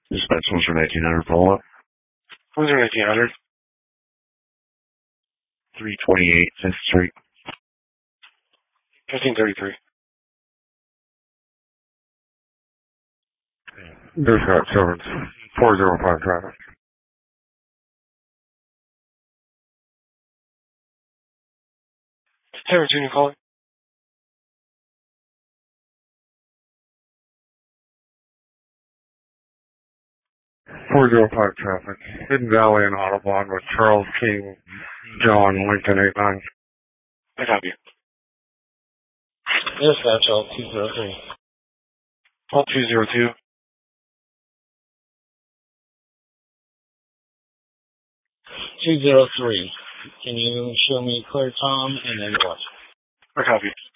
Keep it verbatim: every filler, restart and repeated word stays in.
Dispatch one for nineteen hundred follow-up. one for nineteen hundred. three twenty-eight fifth Street. fifteen thirty-three. Dispatch seven four zero five traffic. Terror Junior calling. four zero five traffic. Hidden Valley and Audubon with Charles King, John Lincoln eight nine. I copy. Dispatch all two zero three. All two zero two. two zero three. Can you show me Clear Tom and then what? I copy.